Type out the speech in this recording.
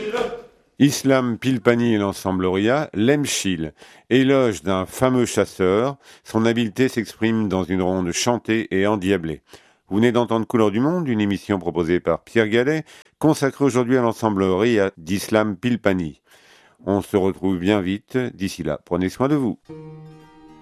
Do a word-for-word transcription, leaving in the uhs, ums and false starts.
Islam Pilpani et l'ensemble Auria, l'Emchil, éloge d'un fameux chasseur. Son habileté s'exprime dans une ronde chantée et endiablée. Vous venez d'entendre Couleur du Monde, une émission proposée par Pierre Gallet, consacrée aujourd'hui à l'ensemble Auria d'Islam Pilpani. On se retrouve bien vite. D'ici là, prenez soin de vous.